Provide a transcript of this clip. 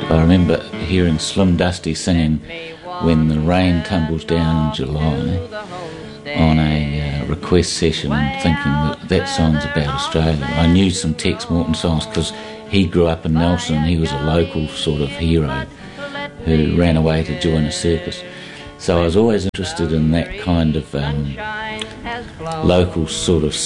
I remember hearing Slim Dusty singing When the Rain Tumbles Down in July on a request session, and thinking that song's about Australia. I knew some Tex Morton songs because he grew up in Nelson. He was a local sort of hero who ran away to join a circus. So I was always interested in that kind of local sort of